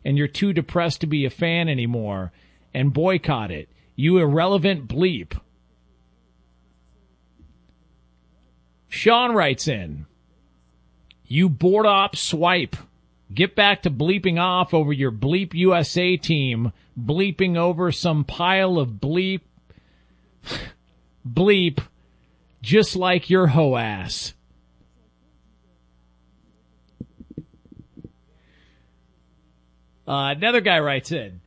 and you're too depressed to be a fan anymore and boycott it. You irrelevant bleep. Sean writes in, you board op swipe. Get back to bleeping off over your Bleep USA team, bleeping over some pile of bleep, just like your hoe ass. Another guy writes in,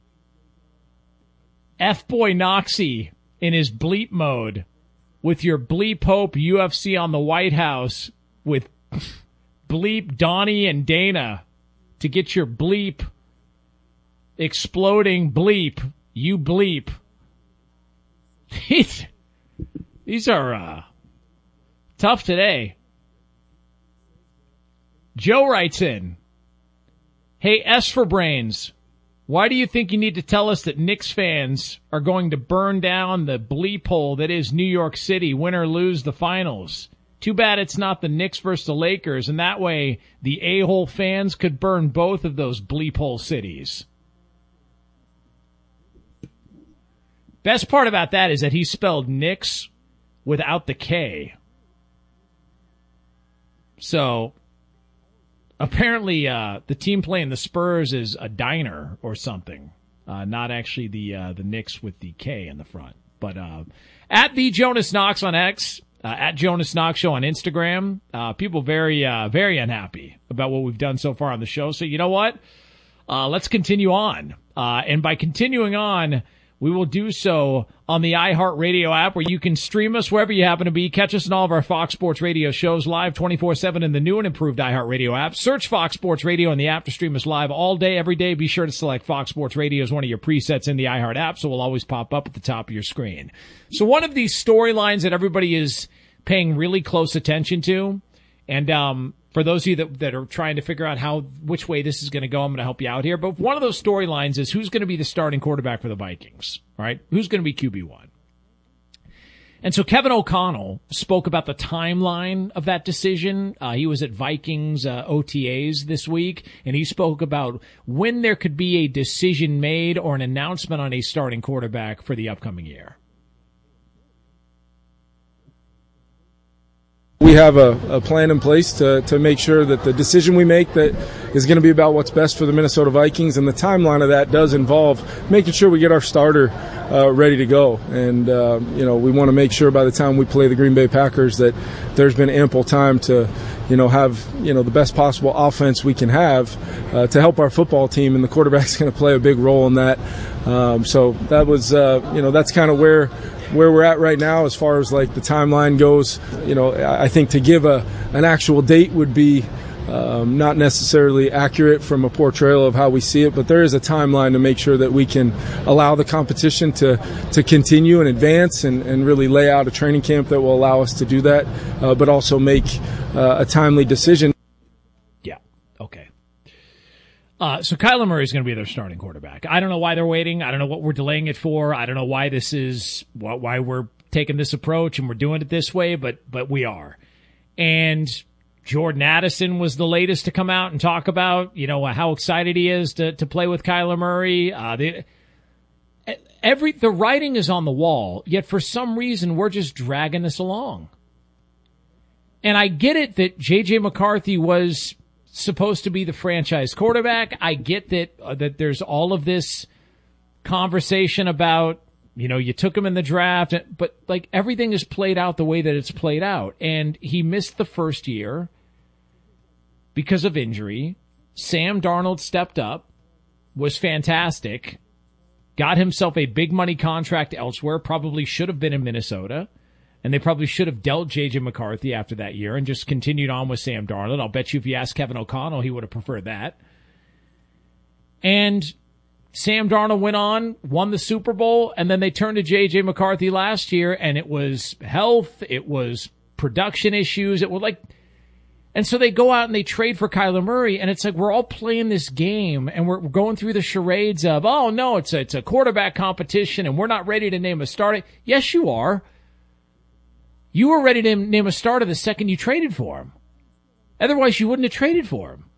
F-Boy Noxie in his bleep mode with your bleep hope UFC on the White House with bleep Donnie and Dana to get your bleep exploding bleep. You bleep. These are tough today. Joe writes in, hey, S for Brains, why do you think you need to tell us that Knicks fans are going to burn down the bleep hole that is New York City, win or lose the finals? Too bad it's not the Knicks versus the Lakers, and that way the a-hole fans could burn both of those bleep hole cities. Best part about that is that he spelled Knicks without the K. So apparently the team playing the Spurs is a diner or something, not actually the Knicks with the K in the front. But at the Jonas Knox on X, at Jonas Knox Show on Instagram, people very unhappy about what we've done so far on the show. So you know what? Let's continue on. And by continuing on, we will do so on the iHeartRadio app, where you can stream us wherever you happen to be. Catch us in all of our Fox Sports Radio shows live 24/7 in the new and improved iHeartRadio app. Search Fox Sports Radio in the app to stream us live all day, every day. Be sure to select Fox Sports Radio as one of your presets in the iHeart app, so it will always pop up at the top of your screen. So one of these storylines that everybody is paying really close attention to, and for those of you that are trying to figure out which way this is going to go, I'm going to help you out here. But one of those storylines is who's going to be the starting quarterback for the Vikings, right? Who's going to be QB1? And so Kevin O'Connell spoke about the timeline of that decision. He was at Vikings OTAs this week, and he spoke about when there could be a decision made or an announcement on a starting quarterback for the upcoming year. We have a plan in place to make sure that the decision we make that is going to be about what's best for the Minnesota Vikings, and the timeline of that does involve making sure we get our starter ready to go. And, we want to make sure by the time we play the Green Bay Packers that there's been ample time to, have, the best possible offense we can have to help our football team, and the quarterback's going to play a big role in that. So that was, that's kind of where we're at right now as far as like the timeline goes. I think to give an actual date would be not necessarily accurate from a portrayal of how we see it, but there is a timeline to make sure that we can allow the competition to continue and advance and really lay out a training camp that will allow us to do that, but also make a timely decision. Yeah, okay. So Kyler Murray is going to be their starting quarterback. I don't know why they're waiting. I don't know what we're delaying it for. I don't know why why we're taking this approach and we're doing it this way, but we are. And Jordan Addison was the latest to come out and talk about, how excited he is to play with Kyler Murray. The writing is on the wall, yet for some reason we're just dragging this along. And I get it that J.J. McCarthy was supposed to be the franchise quarterback. I get that there's all of this conversation about, you took him in the draft, but like everything is played out the way that it's played out. And he missed the first year because of injury. Sam Darnold stepped up, was fantastic, got himself a big money contract elsewhere, probably should have been in Minnesota. And they probably should have dealt J.J. McCarthy after that year and just continued on with Sam Darnold. I'll bet you if you asked Kevin O'Connell, he would have preferred that. And Sam Darnold went on, won the Super Bowl, and then they turned to J.J. McCarthy last year, and it was health, it was production issues, it was like... And so they go out and they trade for Kyler Murray, and it's like we're all playing this game, and we're going through the charades of, oh, no, it's a quarterback competition, and we're not ready to name a starter. Yes, you are. You were ready to name a starter the second you traded for him. Otherwise, you wouldn't have traded for him.